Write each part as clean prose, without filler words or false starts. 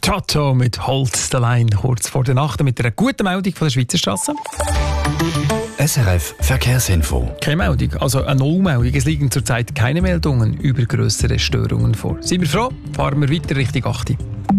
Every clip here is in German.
Toto mit Holz der Line, kurz vor der Nacht mit einer guten Meldung von der Schweizer Straße. SRF Verkehrsinfo. Keine Meldung, also eine Nullmeldung. Es liegen zurzeit keine Meldungen über grössere Störungen vor. Sind wir froh? Fahren wir weiter Richtung 8.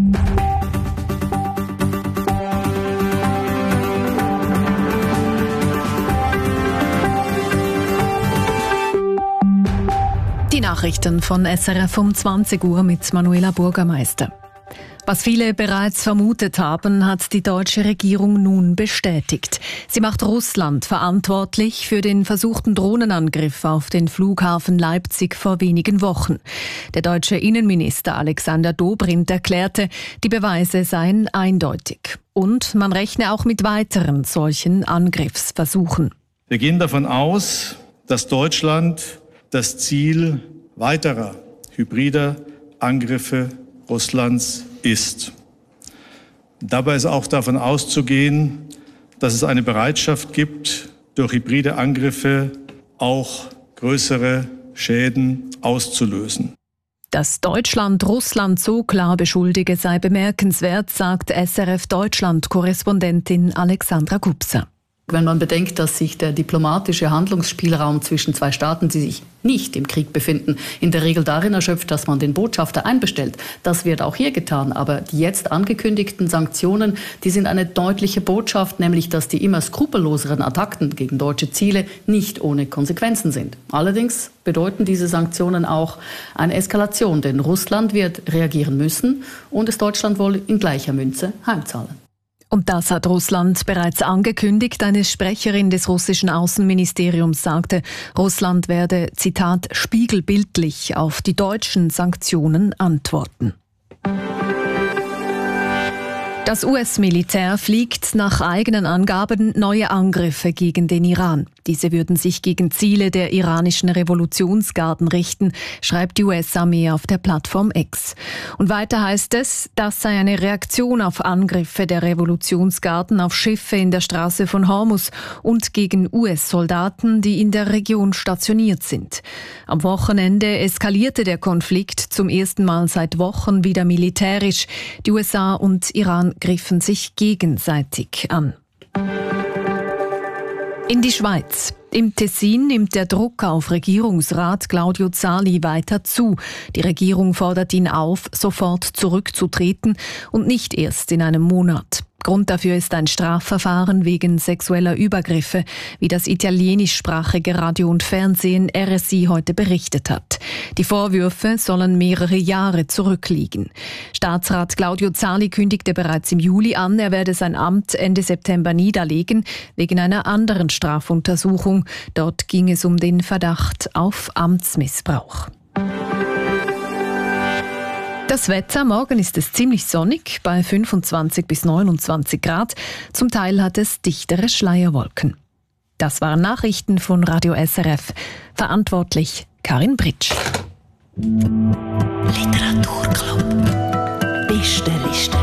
Die Nachrichten von SRF um 20 Uhr mit Manuela Bürgermeister. Was viele bereits vermutet haben, hat die deutsche Regierung nun bestätigt. Sie macht Russland verantwortlich für den versuchten Drohnenangriff auf den Flughafen Leipzig vor wenigen Wochen. Der deutsche Innenminister Alexander Dobrindt erklärte, die Beweise seien eindeutig. Und man rechne auch mit weiteren solchen Angriffsversuchen. Wir gehen davon aus, dass Deutschland das Ziel weiterer hybrider Angriffe Russlands ist. Dabei ist auch davon auszugehen, dass es eine Bereitschaft gibt, durch hybride Angriffe auch größere Schäden auszulösen. Dass Deutschland Russland so klar beschuldige, sei bemerkenswert, sagt SRF-Deutschland-Korrespondentin Alexandra Gubser. Wenn man bedenkt, dass sich der diplomatische Handlungsspielraum zwischen zwei Staaten, die sich nicht im Krieg befinden, in der Regel darin erschöpft, dass man den Botschafter einbestellt. Das wird auch hier getan. Aber die jetzt angekündigten Sanktionen, die sind eine deutliche Botschaft, nämlich dass die immer skrupelloseren Attacken gegen deutsche Ziele nicht ohne Konsequenzen sind. Allerdings bedeuten diese Sanktionen auch eine Eskalation, denn Russland wird reagieren müssen und es Deutschland wohl in gleicher Münze heimzahlen. Und das hat Russland bereits angekündigt. Eine Sprecherin des russischen Außenministeriums sagte, Russland werde, Zitat, spiegelbildlich auf die deutschen Sanktionen antworten. Das US-Militär fliegt nach eigenen Angaben neue Angriffe gegen den Iran. Diese würden sich gegen Ziele der iranischen Revolutionsgarden richten, schreibt die US-Armee auf der Plattform X. Und weiter heißt es, das sei eine Reaktion auf Angriffe der Revolutionsgarden auf Schiffe in der Straße von Hormuz und gegen US-Soldaten, die in der Region stationiert sind. Am Wochenende eskalierte der Konflikt zum ersten Mal seit Wochen wieder militärisch. Die USA und Iran griffen sich gegenseitig an. In die Schweiz. Im Tessin nimmt der Druck auf Regierungsrat Claudio Zali weiter zu. Die Regierung fordert ihn auf, sofort zurückzutreten und nicht erst in einem Monat. Grund dafür ist ein Strafverfahren wegen sexueller Übergriffe, wie das italienischsprachige Radio und Fernsehen RSI heute berichtet hat. Die Vorwürfe sollen mehrere Jahre zurückliegen. Staatsrat Claudio Zali kündigte bereits im Juli an, er werde sein Amt Ende September niederlegen, wegen einer anderen Strafuntersuchung. Dort ging es um den Verdacht auf Amtsmissbrauch. Das Wetter, morgen ist es ziemlich sonnig, bei 25 bis 29 Grad. Zum Teil hat es dichtere Schleierwolken. Das waren Nachrichten von Radio SRF. Verantwortlich Karin Britsch. Literaturclub. Beste Liste.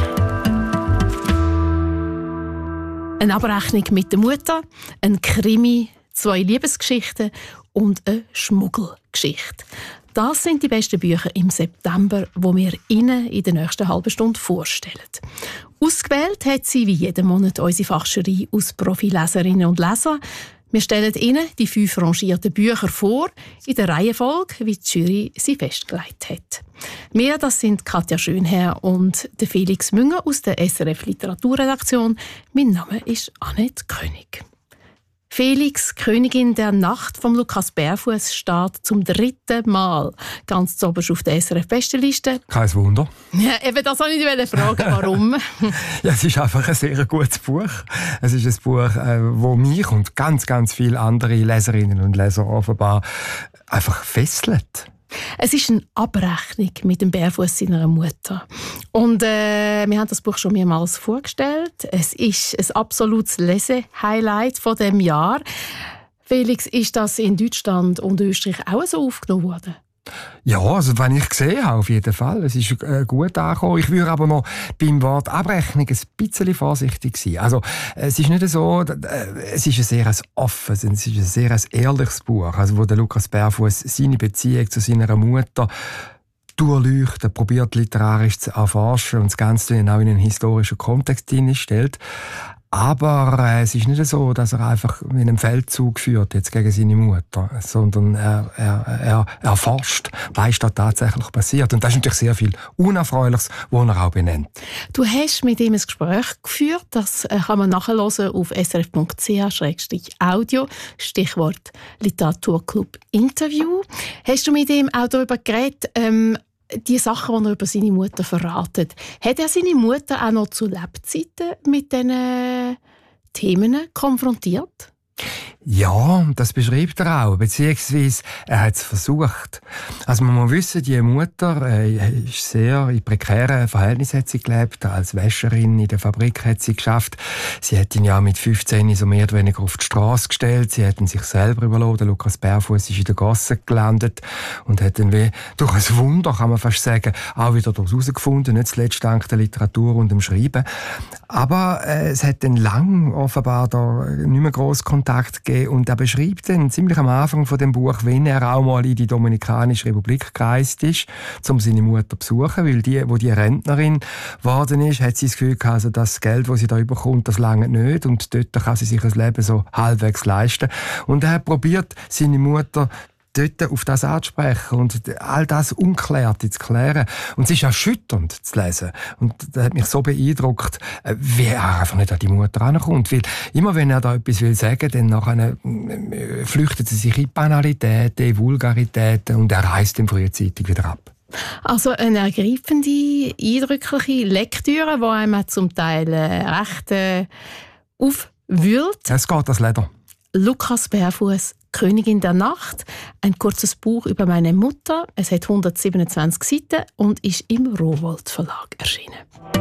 Eine Abrechnung mit der Mutter, ein Krimi, 2 Liebesgeschichten und eine Schmuggelgeschichte. Das sind die besten Bücher im September, die wir Ihnen in der nächsten halben Stunde vorstellen. Ausgewählt hat sie wie jeden Monat unsere Fachjury aus Profileserinnen und Lesern. Wir stellen Ihnen die 5 rangierten Bücher vor, in der Reihenfolge, wie die Jury sie festgelegt hat. Wir, das sind Katja Schönherr und Felix Münger aus der SRF Literaturredaktion. Mein Name ist Annette König. Felix, Königin der Nacht von Lukas Berfuss, steht zum 3. Mal ganz oberst auf der SRF-Bestenliste. Kein Wunder. Ja, eben das wollte ich fragen, warum? Ja, es ist einfach ein sehr gutes Buch. Es ist ein Buch, das mich und ganz, ganz viele andere Leserinnen und Leser offenbar einfach fesselt. Es ist eine Abrechnung mit dem Berfuss seiner Mutter. Und wir haben das Buch schon mehrmals vorgestellt. Es ist ein absolutes Lesehighlight von diesem Jahr. Felix, ist das in Deutschland und Österreich auch so aufgenommen worden? Ja, also wenn ich gesehen habe, auf jeden Fall. Es ist gut angekommen. Ich würde aber noch beim Wort Abrechnung ein bisschen vorsichtig sein. Also, es ist nicht so, es ist ein sehr offenes, es ist ein sehr ehrliches Buch, also wo der Lukas Berfuss seine Beziehung zu seiner Mutter durchleuchten, probiert literarisch zu erforschen und das Ganze dann auch in einen historischen Kontext hineinstellt. Aber es ist nicht so, dass er einfach in einem Feldzug führt jetzt gegen seine Mutter, sondern er forscht, was ist da tatsächlich passiert. Und das ist natürlich sehr viel Unerfreuliches, was er auch benennt. Du hast mit ihm ein Gespräch geführt, das kann man nachhören auf srf.ch/audio, Stichwort Literaturclub Interview. Hast du mit ihm auch darüber geredet, die Sachen, die er über seine Mutter verratet? Hat er seine Mutter auch noch zu Lebzeiten mit diesen Themen konfrontiert? Ja, das beschreibt er auch, beziehungsweise er hat es versucht. Also man muss wissen, die Mutter ist sehr in prekären Verhältnissen hat sie gelebt. Als Wäscherin in der Fabrik hat sie geschafft. Sie hat ihn ja mit 15 so mehr oder weniger auf die Straße gestellt. Sie hat ihn sich selber überlassen. Lukas Bärfuss ist in der Gasse gelandet und hat dann wie durch ein Wunder, kann man fast sagen, auch wieder daraus herausgefunden. Nicht zuletzt dank der Literatur und dem Schreiben. Aber es hat dann lang offenbar da nicht mehr gross Kontakt gegeben. Und er beschreibt dann ziemlich am Anfang von dem Buch, wenn er auch mal in die Dominikanische Republik gereist ist, um seine Mutter zu besuchen, weil wo die Rentnerin geworden ist, hat sie das Gefühl gehabt, also das Geld, das sie da überkommt, das lange nicht und dort kann sie sich das Leben so halbwegs leisten. Und er hat probiert, seine Mutter dort auf das anzusprechen und all das Unklärte zu klären. Und es ist erschütternd zu lesen. Und das hat mich so beeindruckt, wie er einfach nicht an die Mutter rankommt. Weil immer wenn er da etwas will sagen, dann nachher flüchtet sie sich in Banalitäten, in Vulgaritäten und er reist dann frühzeitig wieder ab. Also eine ergreifende, eindrückliche Lektüre, die einem zum Teil recht aufwühlt. Es geht das Leder. Lukas Bärfuss, Königin der Nacht, ein kurzes Buch über meine Mutter. Es hat 127 Seiten und ist im Rowohlt Verlag erschienen.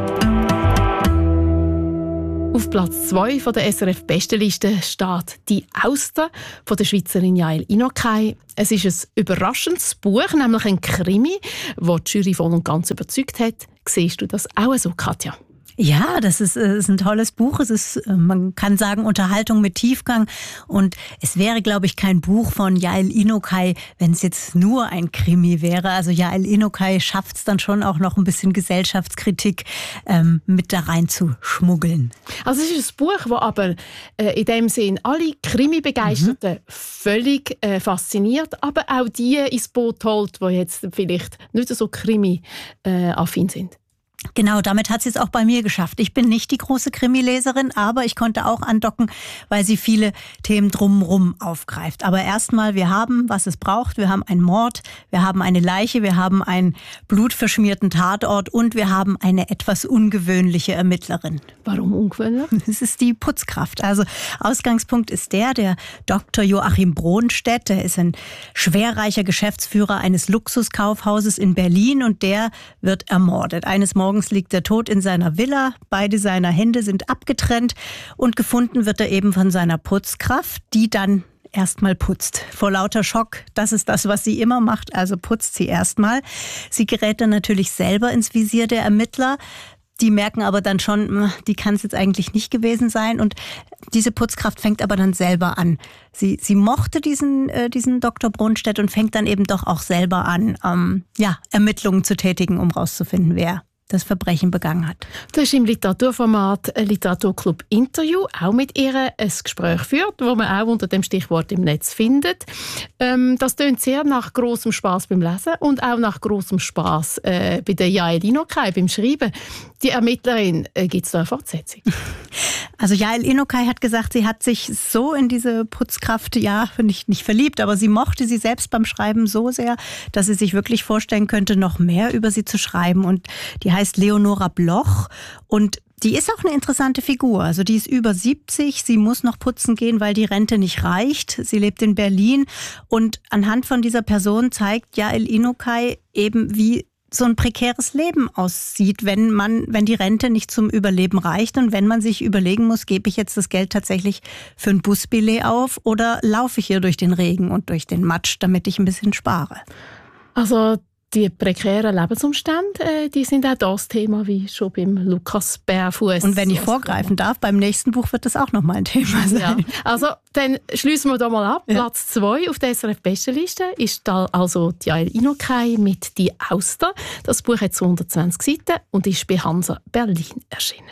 Auf Platz 2 von der SRF-Bestenliste steht «Die Auster» von der Schweizerin Yael Inokai. Es ist ein überraschendes Buch, nämlich ein Krimi, das die Jury voll und ganz überzeugt hat. Siehst du das auch so, Katja? Ja, das ist ein tolles Buch. Es ist, man kann sagen, Unterhaltung mit Tiefgang. Und es wäre, glaube ich, kein Buch von Yael Inokai, wenn es jetzt nur ein Krimi wäre. Also Yael Inokai schafft es dann schon auch noch ein bisschen Gesellschaftskritik mit da rein zu schmuggeln. Also es ist ein Buch, das aber in dem Sinn alle Krimi-Begeisterten völlig fasziniert, aber auch die ins Boot holt, die jetzt vielleicht nicht so Krimi-affin sind. Genau, damit hat sie es auch bei mir geschafft. Ich bin nicht die große Krimileserin, aber ich konnte auch andocken, weil sie viele Themen drumherum aufgreift. Aber erstmal, wir haben, was es braucht. Wir haben einen Mord, wir haben eine Leiche, wir haben einen blutverschmierten Tatort und wir haben eine etwas ungewöhnliche Ermittlerin. Warum ungewöhnlich? Es ist die Putzkraft. Also Ausgangspunkt ist der Dr. Joachim Bronstedt. Der ist ein schwerreicher Geschäftsführer eines Luxuskaufhauses in Berlin und der wird ermordet. Eines Morgens liegt er tot in seiner Villa, beide seiner Hände sind abgetrennt und gefunden wird er eben von seiner Putzkraft, die dann erstmal putzt. Vor lauter Schock, das ist das, was sie immer macht, also putzt sie erstmal. Sie gerät dann natürlich selber ins Visier der Ermittler. Die merken aber dann schon, die kann es jetzt eigentlich nicht gewesen sein. Und diese Putzkraft fängt aber dann selber an. Sie mochte diesen Dr. Bronstedt und fängt dann eben doch auch selber an, Ermittlungen zu tätigen, um rauszufinden, wer das Verbrechen begangen hat. Du hast im Literaturformat Literaturclub Interview auch mit ihr ein Gespräch geführt, das man auch unter dem Stichwort im Netz findet. Das tönt sehr nach grossem Spass beim Lesen und auch nach grossem Spass bei der Yael Inokai beim Schreiben. Die Ermittlerin, gibt es da eine Fortsetzung? Also Yael Inokai hat gesagt, sie hat sich so in diese Putzkraft, nicht verliebt, aber sie mochte sie selbst beim Schreiben so sehr, dass sie sich wirklich vorstellen könnte, noch mehr über sie zu schreiben. Und die heißt Leonora Bloch und die ist auch eine interessante Figur. Also die ist über 70, sie muss noch putzen gehen, weil die Rente nicht reicht. Sie lebt in Berlin und anhand von dieser Person zeigt Yael Inokai eben, wie so ein prekäres Leben aussieht, wenn die Rente nicht zum Überleben reicht und wenn man sich überlegen muss, gebe ich jetzt das Geld tatsächlich für ein Busbillet auf oder laufe ich hier durch den Regen und durch den Matsch, damit ich ein bisschen spare. Also Die prekären Lebensumstände, die sind auch das Thema, wie schon beim Lukas Bärfuss. Und wenn ich vorgreifen darf, beim nächsten Buch wird das auch nochmal ein Thema sein. Ja. Also, dann schließen wir da mal ab. Ja. Platz 2 auf der SRF-Bestenliste ist da also Jael Inokai mit «Die Auster». Das Buch hat 220 Seiten und ist bei Hansa Berlin erschienen.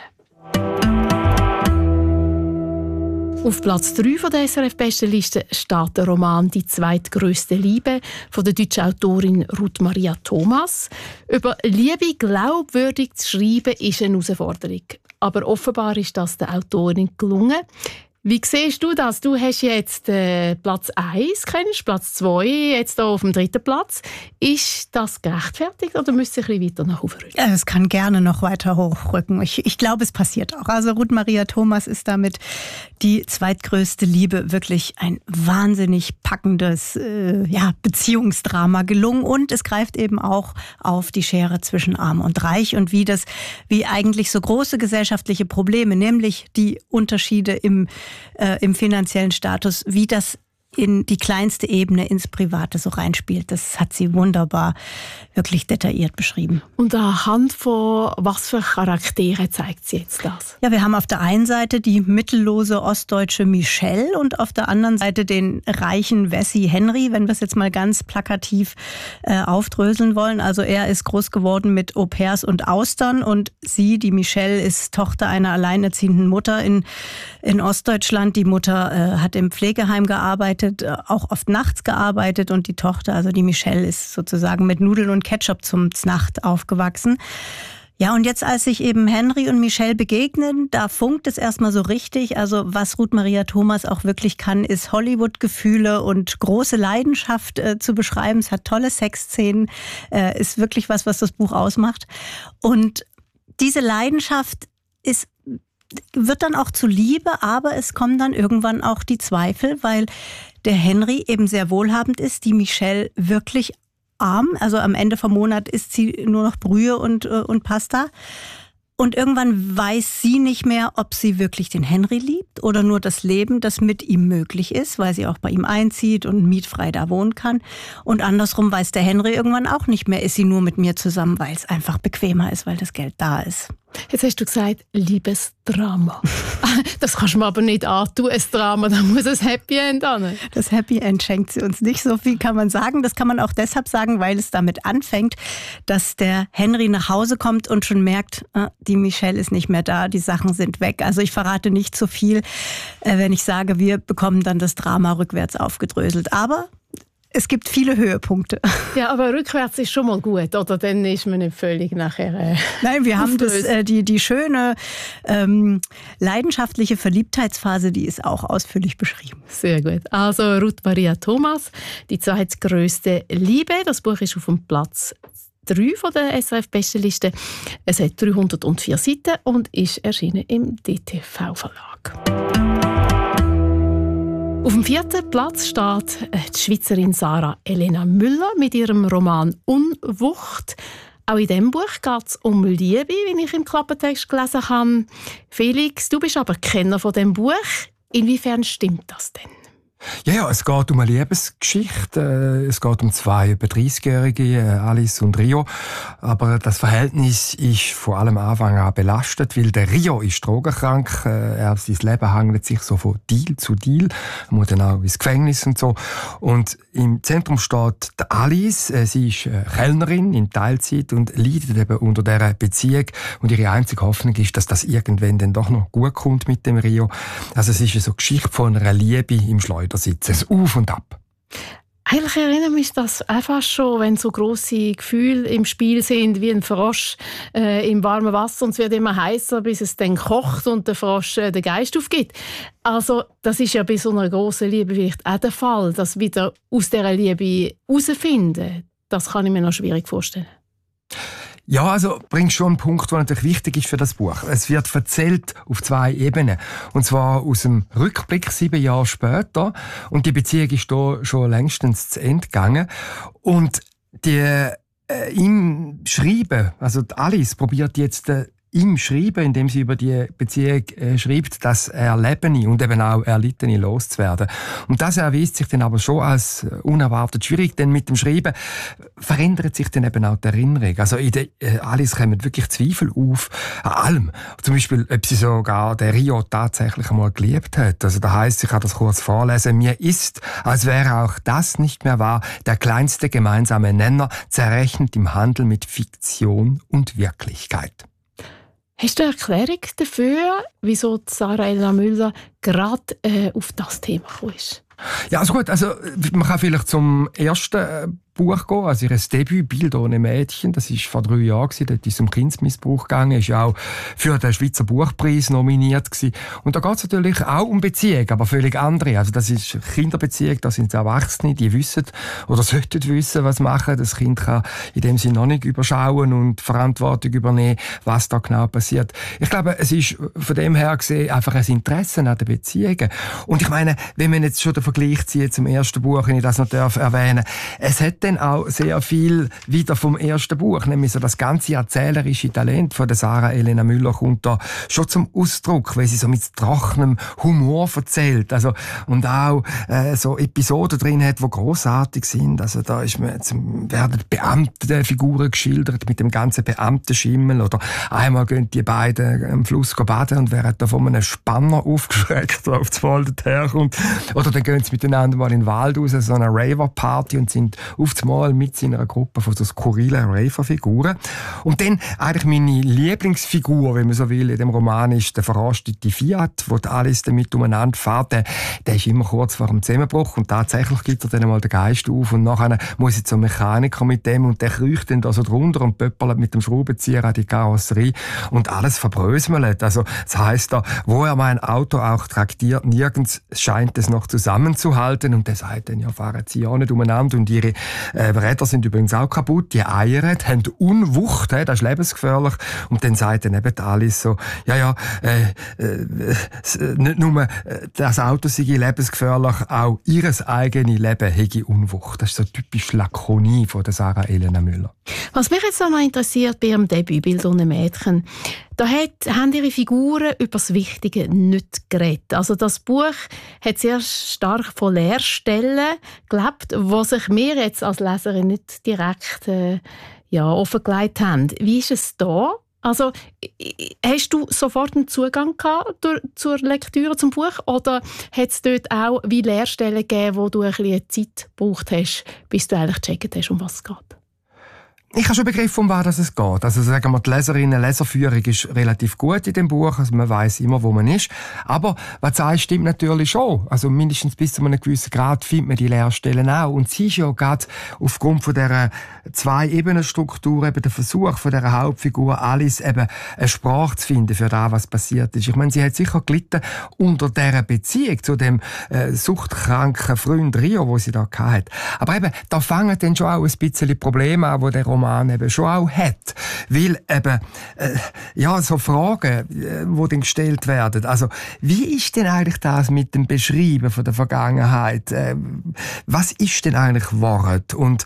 Auf Platz 3 von der SRF-Bestenliste steht der Roman «Die zweitgrößte Liebe» von der deutschen Autorin Ruth Maria Thomas. Über Liebe glaubwürdig zu schreiben, ist eine Herausforderung. Aber offenbar ist das der Autorin gelungen. Wie siehst du das? Du hast jetzt Platz 1, Platz 2, jetzt hier auf dem 3. Platz. Ist das gerechtfertigt oder müsste es ein bisschen weiter nach oben rücken? Ja, es kann gerne noch weiter hochrücken. Ich glaube, es passiert auch. Also Ruth Maria Thomas ist damit die zweitgrößte Liebe wirklich ein wahnsinnig packendes Beziehungsdrama gelungen. Und es greift eben auch auf die Schere zwischen Arm und Reich und wie eigentlich so große gesellschaftliche Probleme, nämlich die Unterschiede im finanziellen Status, wie das in die kleinste Ebene ins Private so reinspielt. Das hat sie wunderbar, wirklich detailliert beschrieben. Und anhand von was für Charaktere zeigt sie jetzt das? Ja, wir haben auf der einen Seite die mittellose ostdeutsche Michelle und auf der anderen Seite den reichen Wessi Henry, wenn wir es jetzt mal ganz plakativ aufdröseln wollen. Also er ist groß geworden mit Au-pairs und Austern und sie, die Michelle, ist Tochter einer alleinerziehenden Mutter in Ostdeutschland. Die Mutter hat im Pflegeheim gearbeitet, auch oft nachts gearbeitet und die Tochter, also die Michelle, ist sozusagen mit Nudeln und Ketchup zum Znacht aufgewachsen. Ja, und jetzt, als sich eben Henry und Michelle begegnen, da funkt es erstmal so richtig. Also was Ruth Maria Thomas auch wirklich kann, ist Hollywood-Gefühle und große Leidenschaft zu beschreiben. Es hat tolle Sexszenen, ist wirklich was das Buch ausmacht. Und diese Leidenschaft wird dann auch zu Liebe, aber es kommen dann irgendwann auch die Zweifel, weil der Henry eben sehr wohlhabend ist, die Michelle wirklich arm, also am Ende vom Monat isst sie nur noch Brühe und Pasta. Und irgendwann weiß sie nicht mehr, ob sie wirklich den Henry liebt oder nur das Leben, das mit ihm möglich ist, weil sie auch bei ihm einzieht und mietfrei da wohnen kann. Und andersrum weiß der Henry irgendwann auch nicht mehr, ist sie nur mit mir zusammen, weil es einfach bequemer ist, weil das Geld da ist. Jetzt hast du gesagt, Liebesdrama. Das kannst du mir aber nicht antun, ein Drama, da muss ein Happy End an. Das Happy End schenkt sie uns nicht, so viel kann man sagen. Das kann man auch deshalb sagen, weil es damit anfängt, dass der Henry nach Hause kommt und schon merkt, die Michelle ist nicht mehr da, die Sachen sind weg. Also ich verrate nicht so viel, wenn ich sage, wir bekommen dann das Drama rückwärts aufgedröselt. Aber es gibt viele Höhepunkte. Ja, aber rückwärts ist schon mal gut, oder? Dann ist man nicht völlig nachher Nein, wir haben die schöne, leidenschaftliche Verliebtheitsphase, die ist auch ausführlich beschrieben. Sehr gut. Also Ruth Maria Thomas, die zweitgrößte Liebe. Das Buch ist auf dem Platz 3 von der SRF-Bestenliste. Es hat 304 Seiten und ist erschienen im DTV-Verlag. Auf dem 4. Platz steht die Schweizerin Sarah Elena Müller mit ihrem Roman «Unwucht». Auch in diesem Buch geht es um Liebe, wie ich im Klappentext gelesen habe. Felix, du bist aber Kenner von diesem Buch. Inwiefern stimmt das denn? Ja, es geht um eine Liebesgeschichte. Es geht um zwei über 30-Jährige, Alice und Rio. Aber das Verhältnis ist von allem Anfang an belastet, weil der Rio ist drogenkrank. Sein Leben hangelt sich so von Deal zu Deal. Er muss dann auch ins Gefängnis und so. Und im Zentrum steht die Alice. Sie ist Kellnerin in Teilzeit und leidet eben unter dieser Beziehung. Und ihre einzige Hoffnung ist, dass das irgendwann dann doch noch gut kommt mit dem Rio. Also es ist so eine Geschichte von einer Liebe im Schleudersitz. Es Auf und Ab. Eigentlich erinnert mich das einfach schon, wenn so grosse Gefühle im Spiel sind, wie ein Frosch im warmen Wasser und es wird immer heißer, bis es dann kocht und der Frosch den Geist aufgibt. Also das ist ja bei so einer grossen Liebe vielleicht auch der Fall, dass wieder aus dieser Liebe herausfinden. Das kann ich mir noch schwierig vorstellen. Ja, also bringt schon einen Punkt, der natürlich wichtig ist für das Buch. Es wird erzählt auf zwei Ebenen. Und zwar aus dem Rückblick 7 Jahre später. Und die Beziehung ist da schon längstens zu Ende gegangen. Und im Schreiben, also Alice probiert jetzt im Schreiben, indem sie über die Beziehung schreibt, das Erlebene und eben auch Erlittene loszuwerden. Und das erweist sich dann aber schon als unerwartet schwierig, denn mit dem Schreiben verändert sich dann eben auch die Erinnerung. Also in der Alice kommen wirklich Zweifel auf an allem. Zum Beispiel, ob sie sogar den Rio tatsächlich einmal geliebt hat. Also da heisst, ich kann das kurz vorlesen, mir ist, als wäre auch das nicht mehr wahr, der kleinste gemeinsame Nenner, zerrechnet im Handel mit Fiktion und Wirklichkeit. Hast du eine Erklärung dafür, wieso Sarah Elena Müller gerade auf das Thema gekommen ist? Ja, also gut, also man kann vielleicht zum ersten Buch gehen, also ihr Debüt «Bild ohne Mädchen», das war vor 3 Jahren, dort ist es um Kindsmissbrauch gegangen, ist ja auch für den Schweizer Buchpreis nominiert gewesen. Und da geht es natürlich auch um Beziehung, aber völlig andere. Also das ist Kinderbeziehung, da sind Erwachsene, die wissen oder sollten wissen, was machen. Das Kind kann in dem Sinne noch nicht überschauen und Verantwortung übernehmen, was da genau passiert. Ich glaube, es ist von dem her gesehen einfach ein Interesse an den Beziehungen. Und ich meine, wenn man jetzt schon den Vergleich zieht zum ersten Buch, wenn ich das noch erwähnen darf, es hat dann auch sehr viel wieder vom ersten Buch, nämlich so das ganze erzählerische Talent von der Sarah Elena Müller kommt da schon zum Ausdruck, weil sie so mit trockenem Humor erzählt, also und auch so Episoden drin hat, die grossartig sind. Also da werden Beamtenfiguren geschildert mit dem ganzen Beamtenschimmel oder einmal gehen die beiden am Fluss baden und werden da von einem Spanner aufgeschreckt, der auf das Waldet herkommt, oder dann gehen sie miteinander mal in den Wald raus, so eine Raver-Party und sind auf Mal mit seiner Gruppe von so skurrilen Raver-Figuren. Und dann eigentlich meine Lieblingsfigur, wenn man so will, in dem Roman ist der verrostete Fiat, wo die Alice damit umeinander fährt. Der ist immer kurz vor dem Zusammenbruch und tatsächlich gibt er dann mal den Geist auf und nachher muss ich zum Mechaniker mit dem und der kriecht dann da so drunter und pöppelt mit dem Schraubenzieher an die Karosserie und alles verbröselt. Also das heisst da, wo er mein Auto auch traktiert, nirgends scheint es noch zusammenzuhalten und der sagt dann, ja, fahren Sie ja nicht umeinander und ihre Räder sind übrigens auch kaputt, die Eier haben Unwucht, das ist lebensgefährlich. Und dann sagt dann eben Alice so, nicht nur das Auto sei lebensgefährlich, auch ihres eigene Leben hätte Unwucht. Das ist so typisch Lakonie von der Sarah Elena Müller. Was mich jetzt noch interessiert bei ihrem Debüt «Bild ohne Mädchen», da haben ihre Figuren über das Wichtige nicht geredet. Also das Buch hat sehr stark von Leerstellen gelebt, die sich mir jetzt als Leserin nicht direkt offengelegt haben. Wie ist es da? Also, hast du sofort einen Zugang gehabt zur Lektüre zum Buch oder hat es dort auch wie Leerstellen gegeben, wo du ein bisschen Zeit gebraucht hast, bis du eigentlich gecheckt hast, um was es geht? Ich habe schon begriffen, um was es geht. Also sagen wir, die Leserinnen-Leserführung ist relativ gut in dem Buch. Also man weiss immer, wo man ist. Aber was du sagst, stimmt natürlich schon. Also mindestens bis zu einem gewissen Grad findet man die Leerstellen auch. Und sie ist ja gerade aufgrund von dieser 2-Ebenen-Struktur eben der Versuch von dieser Hauptfigur Alice eben eine Sprache zu finden für das, was passiert ist. Ich meine, sie hat sicher gelitten unter dieser Beziehung zu dem suchtkranken Freund Rio, wo sie da hatte. Aber eben, da fangen dann schon auch ein bisschen Probleme an, wo der Roman eben schon auch hat. Weil eben, so Fragen, die dann gestellt werden. Also, wie ist denn eigentlich das mit dem Beschreiben von der Vergangenheit? Was ist denn eigentlich Wort? Und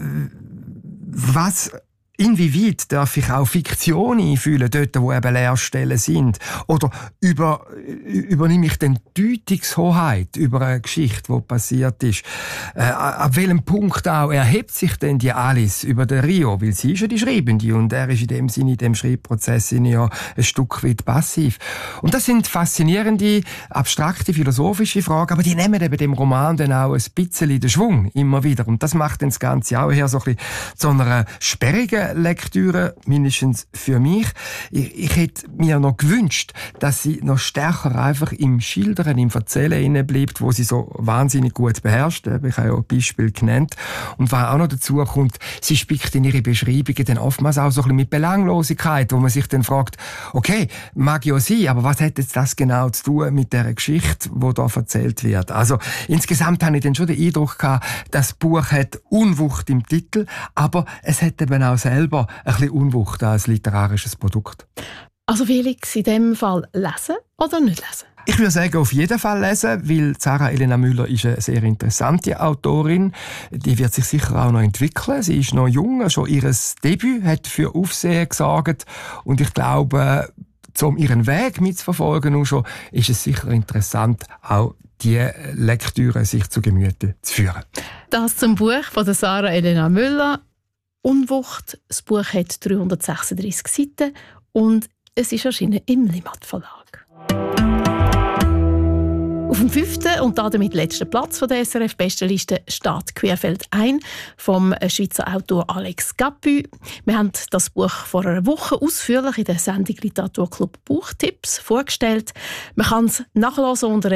inwieweit darf ich auch Fiktion einfühlen, dort, wo eben Leerstellen sind? Oder übernehme ich den Deutungshoheit über eine Geschichte, die passiert ist? Ab welchem Punkt auch erhebt sich denn die Alice über den Rio? Weil sie ist ja die Schreibende und er ist in dem Sinne, in dem Schreibprozess ja ein Stück weit passiv. Und das sind faszinierende, abstrakte, philosophische Fragen, aber die nehmen eben dem Roman dann auch ein bisschen den Schwung immer wieder. Und das macht dann das Ganze auch eher so ein bisschen zu einer sperrigen Lektüre, mindestens für mich. Ich hätte mir noch gewünscht, dass sie noch stärker einfach im Schildern, im Erzählen inne bleibt, wo sie so wahnsinnig gut beherrscht. Ich habe ja ein Beispiel genannt. Und was auch noch dazu kommt, sie spickt in ihre Beschreibungen dann oftmals auch so ein bisschen mit Belanglosigkeit, wo man sich dann fragt, okay, mag ja sein, aber was hat jetzt das genau zu tun mit der Geschichte, die da erzählt wird? Also insgesamt habe ich dann schon den Eindruck gehabt, das Buch hat Unwucht im Titel, aber es hat eben auch selber ein bisschen Unwucht als literarisches Produkt. Also Felix, in diesem Fall lesen oder nicht lesen? Ich würde sagen, auf jeden Fall lesen, weil Sarah Elena Müller ist eine sehr interessante Autorin. Die wird sich sicher auch noch entwickeln. Sie ist noch jung, schon ihr Debüt hat für Aufsehen gesorgt. Und ich glaube, um ihren Weg mitzuverfolgen, und schon, ist es sicher interessant, auch die Lektüre sich zu Gemüte zu führen. Das zum Buch von der Sarah Elena Müller. Unwucht. Das Buch hat 336 Seiten und es ist erschienen im Limmat Verlag. Auf dem 5. und damit letzten Platz von der SRF-Bestenliste steht «Querfeld ein» vom Schweizer Autor Alex Capu. Wir haben das Buch vor einer Woche ausführlich in der Sendung Literaturclub Buchtipps vorgestellt. Man kann es nachlesen unter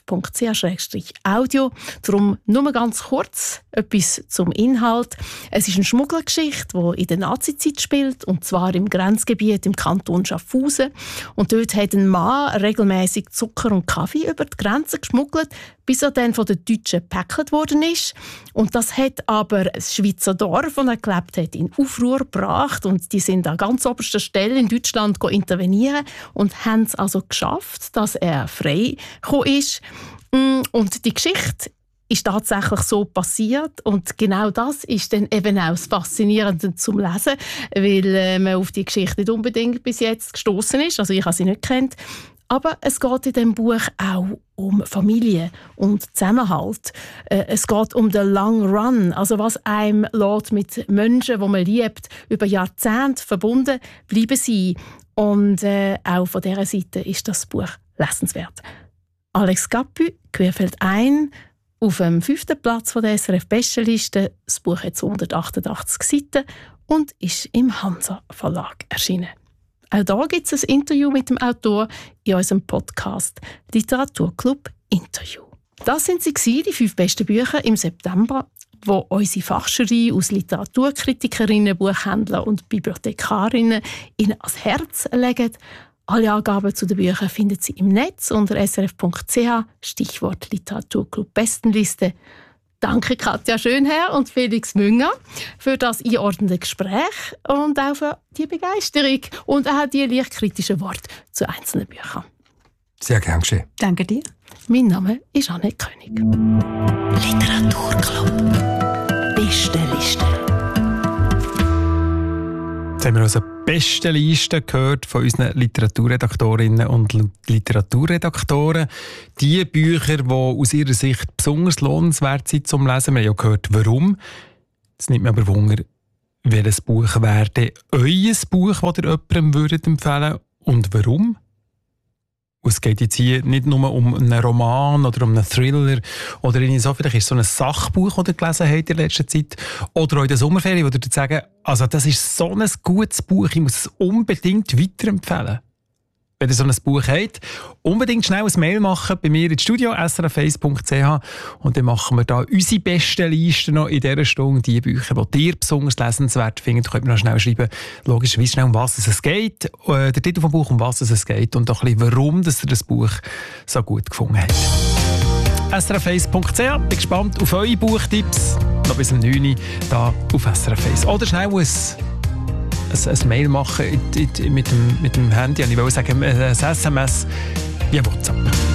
srf.ch/audio. Darum nur ganz kurz etwas zum Inhalt. Es ist eine Schmugglergeschichte, die in der Nazizeit spielt, und zwar im Grenzgebiet im Kanton Schaffhausen. Und dort hat ein Mann regelmäßig Zucker und Kaffee über die Grenze geschmuggelt, bis er dann von den Deutschen gepäckelt worden ist. Und das hat aber das Schweizer Dorf, wo er gelebt hat, in Aufruhr gebracht. Und die sind an ganz oberster Stelle in Deutschland intervenieren und haben es also geschafft, dass er frei gekommen ist. Und die Geschichte ist tatsächlich so passiert, und genau das ist dann eben auch das Faszinierende zum Lesen, weil man auf die Geschichte nicht unbedingt bis jetzt gestoßen ist. Also ich habe sie nicht gekannt. Aber es geht in diesem Buch auch um Familie und Zusammenhalt. Es geht um den Long Run, also was einem lässt mit Menschen, die man liebt, über Jahrzehnte verbunden bleiben sein. Und auch von dieser Seite ist das Buch lesenswert. Alex Capu, «Querfeld ein», auf dem 5. Platz von der SRF-Bestenliste. Das Buch hat 288 Seiten und ist im Hansa Verlag erschienen. Auch da gibt es ein Interview mit dem Autor in unserem Podcast Literaturclub Interview. Das sind sie, die 5 besten Bücher im September, wo unsere Fachjury aus Literaturkritikerinnen, Buchhändlern und Bibliothekarinnen Ihnen ans Herz legen. Alle Angaben zu den Büchern finden Sie im Netz unter srf.ch, Stichwort Literaturclub Bestenliste. Danke Katja Schönherr und Felix Münger für das einordnende Gespräch und auch für die Begeisterung und auch die leicht kritischen Worte zu einzelnen Büchern. Sehr gern geschehen. Danke dir. Mein Name ist Anne König. Literaturclub. Bestenliste. Jetzt haben wir also die beste Liste gehört von unseren Literaturredaktorinnen und Literaturredaktoren. Die Bücher, die aus ihrer Sicht besonders lohnenswert sind zum Lesen. Wir haben ja gehört, warum. Jetzt nimmt mir aber Wunder, welches Buch wäre denn euer Buch, das ihr jemandem empfehlen würdet, und warum? Und es geht jetzt hier nicht nur um einen Roman oder um einen Thriller oder so. Vielleicht ist es so ein Sachbuch, das ihr gelesen habt in letzter Zeit. Oder auch in der Sommerferien, wo ihr sagen, also das ist so ein gutes Buch, ich muss es unbedingt weiterempfehlen. Wenn ihr so ein Buch habt, unbedingt schnell ein Mail machen bei mir ins Studio, srf1.ch, und dann machen wir da unsere besten Listen noch in dieser Stunde, die Bücher, die ihr besonders lesenswert findet. Könnt ihr noch schnell schreiben, logischerweise schnell, um was es geht, der Titel vom Buch, um was es geht, und auch ein bisschen, warum dass ihr das Buch so gut gefunden habt. srf1.ch, bin gespannt auf eure Buchtipps, noch bis um 9 Uhr hier auf SRF1. Oder schnell ein Mail machen mit dem Handy, und ich will sagen, ein SMS via WhatsApp.